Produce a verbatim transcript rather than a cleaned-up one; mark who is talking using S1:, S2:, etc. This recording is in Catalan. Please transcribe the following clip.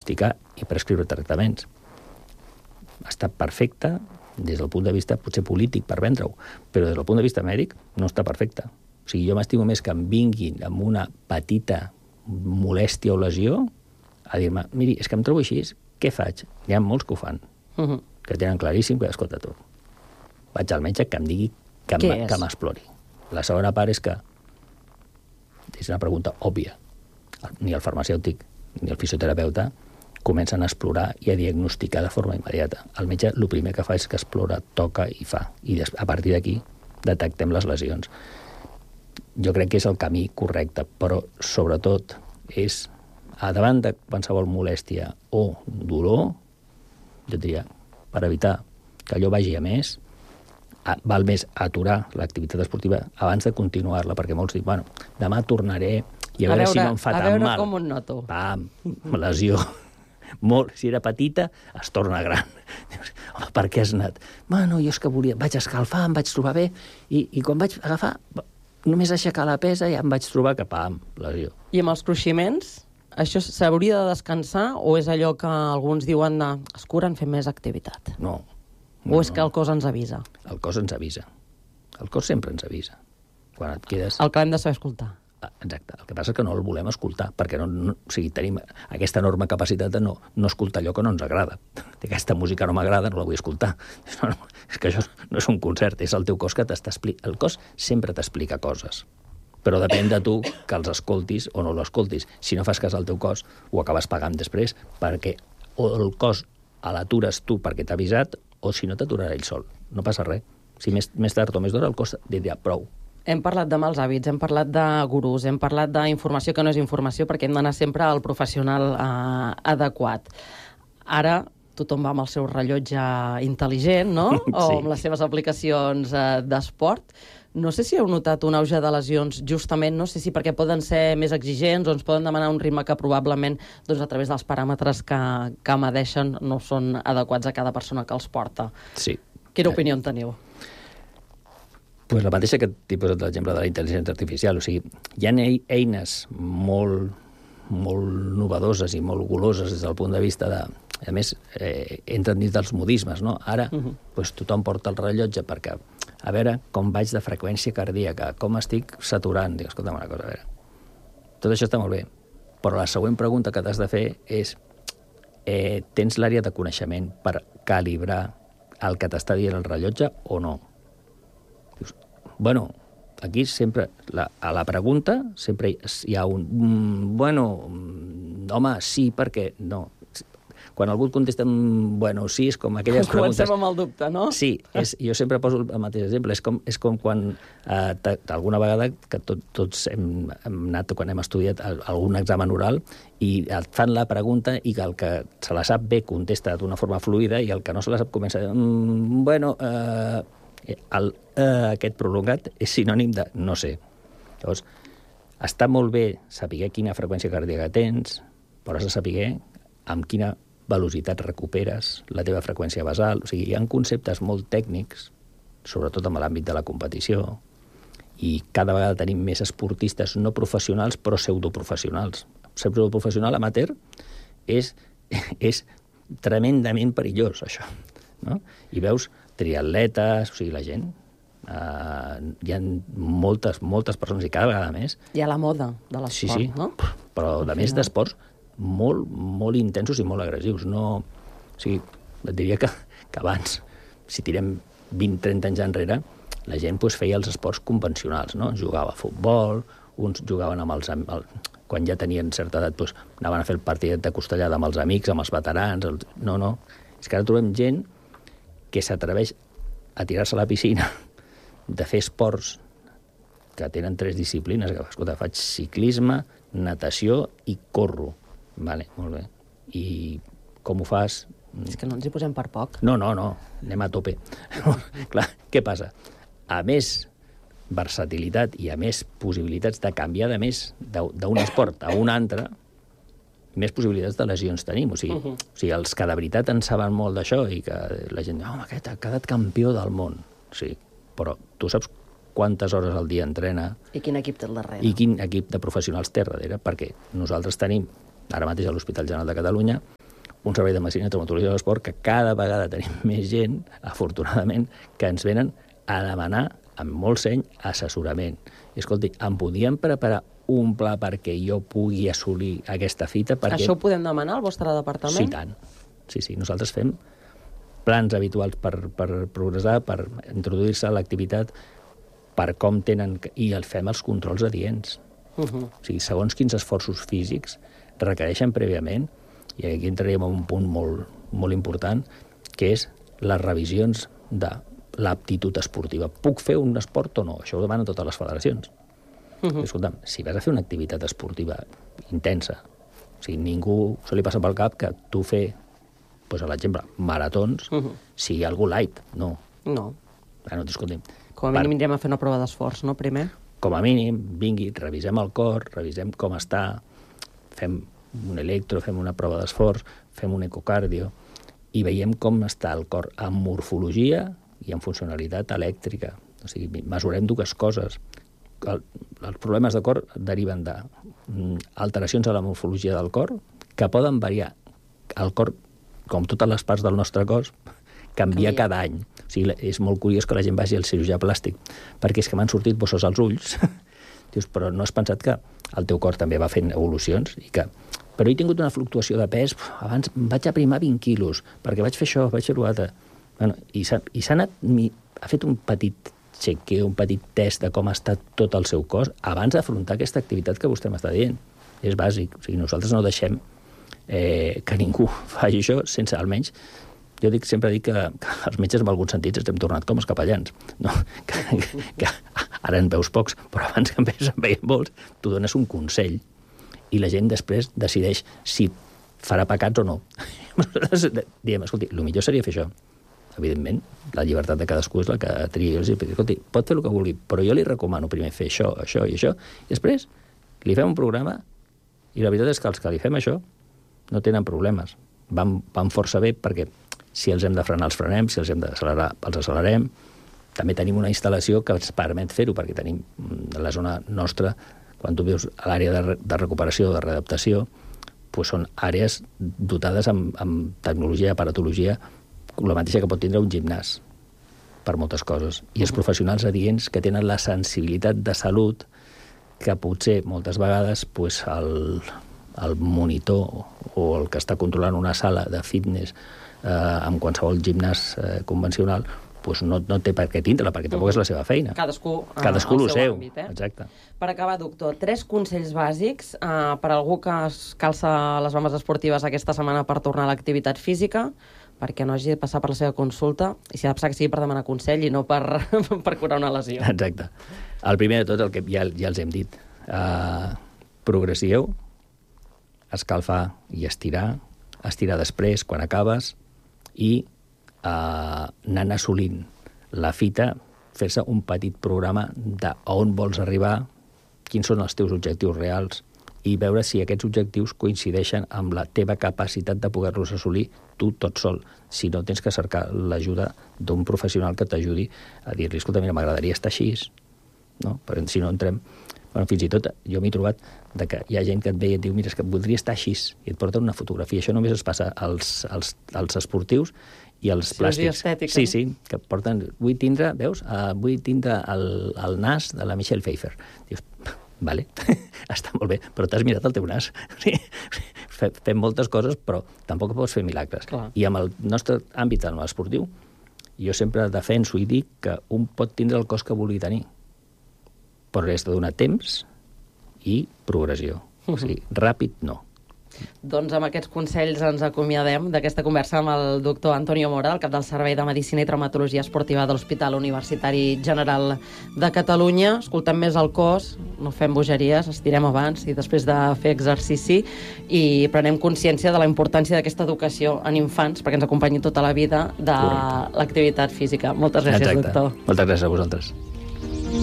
S1: diagnosticar i prescriure tractaments. Està perfecte des del punt de vista potser polític per vendre-ho, però des del punt de vista mèdic no està perfecte. O sigui, jo m'estimo més que em vinguin amb una petita molèstia o lesió a dir-me, miri, és que em trobo així, què faig? Hi ha molts que ho fan, uh-huh. que tenen claríssim que, escolta tu, vaig al metge que em digui que m'explori. La segona part és que és una pregunta òbvia. Ni el farmacèutic ni el fisioterapeuta comencen a explorar i a diagnosticar de forma immediata. El metge el primer que fa és que explora, toca i fa. I a partir d'aquí detectem les lesions. Jo crec que és el camí correcte, però sobretot és, a davant de qualsevol molèstia o dolor, jo diria, per evitar que allò vagi a més, val més aturar l'activitat esportiva abans de continuar-la, perquè molts diuen, bueno, demà tornaré i a, a veure, veure si no em fa tan mal.
S2: A veure com ho noto.
S1: Pam, lesió. Molt, si era petita, es torna gran. Dius, home, per què has anat? Bueno, jo és que volia, vaig escalfar, em vaig trobar bé, i, i quan vaig agafar, només aixecar la pesa i em vaig trobar que, pam, lesió.
S2: I amb els cruiximents, això s'hauria de descansar o és allò que alguns diuen de, es curen fent més activitat?
S1: No.
S2: no o és que el cos ens avisa?
S1: El cos ens avisa. El cos sempre ens avisa. Quan et quedes...
S2: El que hem de saber escoltar.
S1: Exacte. El que passa és que no el volem escoltar, perquè no, no, o sigui, tenim aquesta enorme capacitat de no, no escoltar allò que no ens agrada. Aquesta música no m'agrada, no la vull escoltar. No, no, és que això no és un concert, és el teu cos que t'està explicant. El cos sempre t'explica coses, però depèn de tu que els escoltis o no l'escoltis. Si no fas cas al teu cos, ho acabes pagant després, perquè o el cos l'atures tu perquè t'ha avisat, o si no t'aturarà ell sol. No passa res. Si més, més tard o més d'hora el cos dirà prou.
S2: Hem parlat de mals hàbits, hem parlat de gurús, hem parlat d'informació que no és informació perquè hem d'anar sempre al professional eh, adequat. Ara tothom va amb el seu rellotge intel·ligent, no? O
S1: Sí.
S2: amb les seves aplicacions eh, d'esport. No sé si heu notat un auge de lesions justament, no sé si perquè poden ser més exigents o ens poden demanar un ritme que probablement doncs, a través dels paràmetres que, que medeixen no són adequats a cada persona que els porta.
S1: Sí.
S2: Quina opinió en teniu?
S1: Pues la mateixa que t'he posat l'exemple de la intel·ligència artificial. O sigui, hi ha eines molt, molt novedoses i molt goloses des del punt de vista de... A més, eh, entren dins dels modismes, no? Ara, uh-huh. pues, tothom porta el rellotge perquè a veure com vaig de freqüència cardíaca, com estic saturant. Dic, escolta'm una cosa, a veure, tot això està molt bé, però la següent pregunta que t'has de fer és eh, tens l'àrea de coneixement per calibrar el que t'està dient el rellotge o no? Dius, bueno, aquí sempre, la, a la pregunta, sempre hi ha un, mm, bueno, mm, home, sí, perquè no. Quan algú et contesta, mm, bueno, sí, és com aquelles
S2: Comencem
S1: preguntes...
S2: Comencem amb el dubte, no?
S1: Sí, és, jo sempre poso el mateix exemple. És com, és com quan eh, alguna vegada que tot, tots hem, hem anat, quan hem estudiat algun examen oral, i et fan la pregunta i que el que se la sap bé contesta d'una forma fluida i el que no se la sap comença a dir, mm, bueno... Eh, el eh, aquest prolongat és sinònim de no sé. Llavors, està molt bé saber quina freqüència cardíaca tens, però has de saber amb quina velocitat recuperes la teva freqüència basal. O sigui, hi ha conceptes molt tècnics, sobretot en l'àmbit de la competició, i cada vegada tenim més esportistes no professionals, però pseudoprofessionals. Pseudoprofessional amateur és, és tremendament perillós, això. No? I veus triatletes, o sigui, la gent, uh, hi ha moltes, moltes persones, i cada vegada més...
S2: Hi ha la moda de l'esport,
S1: sí, sí,
S2: no?
S1: Però de més d'esports molt, molt intensos i molt agressius. No, o sigui, et diria que, que abans, si tirem vint trenta anys enrere, la gent pues, feia els esports convencionals, no? Jugava a futbol, uns jugaven amb els... El, quan ja tenien certa edat, pues, anaven a fer el partidet de costellada amb els amics, amb els veterans... Els, no, no. És que ara trobem gent que s'atreveix a tirar-se a la piscina, de fer esports que tenen tres disciplines. Escolta, faig ciclisme, natació i corro. Vale, molt bé. I com ho fas?
S2: És que no ens hi posem per poc.
S1: No, no, no. Anem a tope. Clar, què passa? A més versatilitat i a més possibilitats de canviar de més d'un esport a un altre, més possibilitats de lesions tenim. O sigui, uh-huh. o sigui, els que de veritat en saben molt d'això i que la gent diu, home, aquest ha quedat campió del món. Sí, però tu saps quantes hores al dia entrena...
S2: I quin equip té al darrere.
S1: I quin equip de professionals té darrere, perquè nosaltres tenim, ara mateix a l'Hospital General de Catalunya, un servei de medicina i traumatologia de l'esport que cada vegada tenim més gent, afortunadament, que ens venen a demanar, amb molt seny, assessorament. I, escolti, em podien preparar un pla perquè jo pugui assolir aquesta fita? Perquè...
S2: Això ho podem demanar al vostre departament?
S1: Sí, tant. Sí, sí. Nosaltres fem plans habituals per, per progressar, per introduir-se a l'activitat, per com tenen... I el fem els controls adients. Uh -huh. O sigui, segons quins esforços físics requereixen prèviament, i aquí entraríem en un punt molt, molt important, que és les revisions de l'aptitud esportiva. Puc fer un esport o no? Això ho demanen totes les federacions. Uh-huh. Escolta'm, si vas a fer una activitat esportiva intensa, o sigui, ningú se li passa pel cap que tu fer, doncs, a l'exemple, maratons, uh-huh. sigui algú light. No.
S2: No.
S1: Bueno, escolti'm.
S2: Com a mínim anirem a fer una prova d'esforç, no, primer?
S1: Com a mínim, vingui, revisem el cor, revisem com està, fem un electro, fem una prova d'esforç, fem un ecocardio, i veiem com està el cor en morfologia i en funcionalitat elèctrica. O sigui, mesurem dues coses. El, els problemes de cor deriven d'alteracions a la morfologia del cor, que poden variar. El cor, com totes les parts del nostre cos, canvia, canvia. cada any. O sigui, és molt curiós que la gent vagi al cirurgià plàstic, perquè és que m'han sortit bossos als ulls. Dius, però no has pensat que el teu cor també va fent evolucions i que... Però he tingut una fluctuació de pes, abans vaig aprimar vint quilos, perquè vaig fer això, vaig fer l'altre. Bueno, i s'ha anat... Ha fet un petit chequeo, un petit test de com ha estat tot el seu cos abans d'afrontar aquesta activitat que vostè m'està dient. És bàsic. O sigui, nosaltres no deixem eh, que ningú faci això sense, almenys... Jo dic, sempre dic que, que els metges, en alguns sentits, estem tornat com els capellans. No? Que, que, que ara en veus pocs, però abans que en veus, en veiem molts, tu dones un consell i la gent després decideix si farà pecats o no. Nosaltres diem, escolti, el millor seria fer això. Evidentment, la llibertat de cadascú és la que tria. Jo els dic, escolti, pot fer el que vulgui, però jo li recomano primer fer això, això i això, i després li fem un programa i la veritat és que els que li fem això no tenen problemes. Van, van força bé perquè si els hem de frenar, els frenem, si els hem d'accelerar, els accelerem. També tenim una instal·lació que ens permet fer-ho, perquè tenim la zona nostra, quan tu veus l'àrea de, de recuperació, de readaptació, doncs són àrees dotades amb, amb tecnologia, aparatologia, la mateixa que pot tindre un gimnàs, per moltes coses. I els professionals adients que tenen la sensibilitat de salut que potser moltes vegades doncs, el, el monitor o el que està controlant una sala de fitness eh, amb qualsevol gimnàs eh, convencional doncs no, no té per què tindre-la, perquè tampoc és la seva feina.
S2: Cadascú, uh,
S1: Cadascú el seu,
S2: àmbit, eh?
S1: Exacte.
S2: Per acabar, doctor, tres consells bàsics uh, per a algú que es calça les bambes esportives aquesta setmana per tornar a l'activitat física, perquè no hagi de passar per la seva consulta, i si ha de passar que sigui per demanar consell i no per, per curar una lesió.
S1: Exacte. El primer de tot, el que ja, ja els hem dit, uh, progressiu, escalfar i estirar, estirar després, quan acabes, i uh, anant assolint la fita, fer-se un petit programa d'on vols arribar, quins són els teus objectius reals, i veure si aquests objectius coincideixen amb la teva capacitat de poder-los assolir tu tot sol. Si no, tens que cercar l'ajuda d'un professional que t'ajudi a dir-li, escolta, mira, m'agradaria estar així, no? Perquè si no entrem... Bueno, fins i tot jo m'he trobat de que hi ha gent que et ve i et diu, mira, és que voldria estar així, i et porten una fotografia. Això només es passa als, als, als esportius i als plàstics.
S2: Estètica,
S1: sí, sí, que porten... Vull tindre, veus? Uh, vull tindre el, el nas de la Michelle Pfeiffer. Dius, vale, està molt bé, però t'has mirat el teu nas. Fem moltes coses, però tampoc pots fer milagres. Clar. I amb el nostre àmbit, en l'esportiu, jo sempre defenso i dic que un pot tindre el cos que vulgui tenir, però has de donar temps i progressió. O sigui, ràpid no.
S2: Doncs amb aquests consells ens acomiadem d'aquesta conversa amb el doctor Antonio Mora, el cap del Servei de Medicina i Traumatologia Esportiva de l'Hospital Universitari General de Catalunya. Escoltem més el cos, no fem bogeries, estirem abans i després de fer exercici i prenem consciència de la importància d'aquesta educació en infants perquè ens acompanyi tota la vida de l'activitat física. Moltes gràcies,
S1: Exacte.
S2: doctor.
S1: Moltes gràcies a vosaltres.